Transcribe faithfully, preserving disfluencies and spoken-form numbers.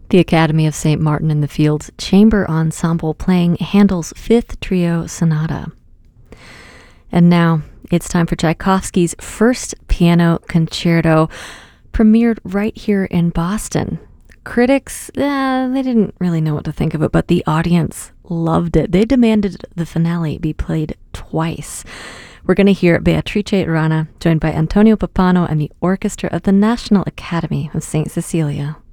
The Academy of Saint Martin in the Fields Chamber Ensemble playing Handel's Fifth Trio Sonata. And now it's time for Tchaikovsky's First Piano Concerto, premiered right here in Boston. Critics, uh, they didn't really know what to think of it, but the audience loved it. They demanded the finale be played twice. We're going to hear Beatrice Rana, joined by Antonio Pappano and the orchestra of the National Academy of Saint Cecilia.